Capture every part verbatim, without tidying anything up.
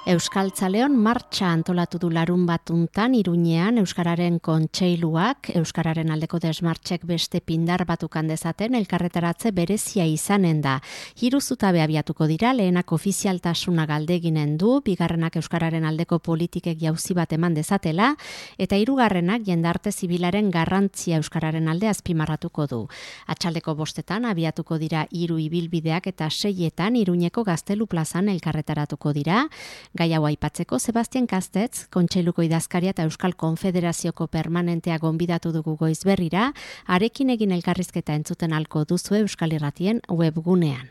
Euskaltzaleon martxa antolatu du larun batuntan Iruñean Euskararen Kontseiluak, Euskararen aldeko desmartxek beste pindar batukan dezaten elkarretaratze berezia izanen da. Hiru zutabe abiatuko dira, lehenak ofizialtasuna galdeginen du, bigarrenak Euskararen aldeko politikek jauzi bat eman dezatela, eta hirugarrenak jendarte zibilaren garrantzia Euskararen alde azpimarratuko du. Atxaldeko bostetan abiatuko dira hiru ibilbideak eta seietan Iruñeko Gaztelu plazan elkarretaratuko dira. Gai hau aipatzeko Sebastian Kastetz, Kontseiluko idazkaria eta Euskal Konfederazioko permanentea gonbidatu dugu goizberrira, harekin egin elkarrizketa entzuten alko duzu Euskal Irratien webgunean.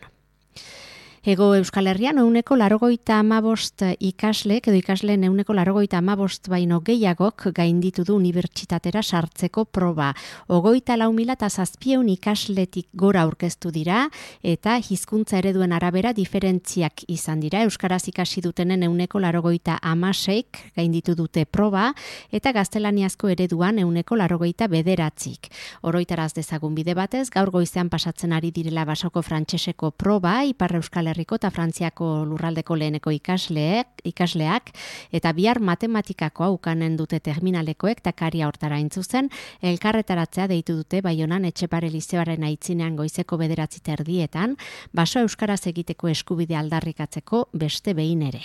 Ego Euskal Herrian euneko larogoita amabost ikaslek edo ikasleen euneko larogoita amabost baino gehiagok gainditu du unibertsitatera sartzeko proba. Ogoita lau mila eta zazpieun ikasletik gora aurkeztu dira eta hizkuntza ereduen arabera diferentziak izan dira. Euskaraz ikasi dutenen euneko larogoita amaseik gainditu dute proba eta gaztelaniazko ereduan euneko larogoita bederatzik. Oroitaraz dezagun bide batez, gaur goizean pasatzen ari direla basoko frantseseko proba, Ipar Euskal Herriko eta Frantziako lurraldeko leheneko ikasleek, ikasleak, eta bihar matematikakoa ukanen dute terminalekoek takaria hortara intzuzen, elkarretaratzea deitu dute Baionan Etxepare Lizeoaren aitzinean goizeko bederatzi terdietan, baso euskaraz egiteko eskubide aldarrikatzeko beste behin ere.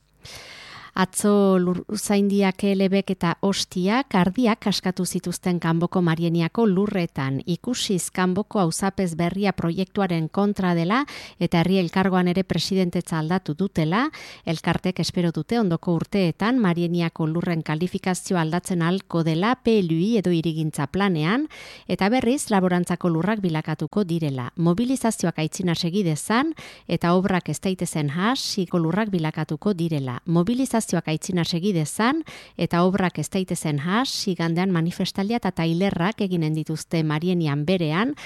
Atzo Lurzaindiak elebek eta ostiak ardiak askatu zituzten Kanboko Marieniako lurretan. Ikusiz Kanboko auzapez berria proiektuaren kontra dela eta herri elkargoan ere presidentetza aldatu dutela, elkartek espero dute ondoko urteetan Marieniako lurren kalifikazioa aldatzen halko dela P L U I edo hirigintza planean, eta berriz laborantzako lurrak bilakatuko direla. Mobilizazioak aitzina segi dezan eta obrak ez daitezen hasiko lurrak bilakatuko direla. Mobilizazioak aitzina segi dezan eta obrak ez daitezen has, igandean manifestaldia eta tailerrak eginen dituzte Marienian berean,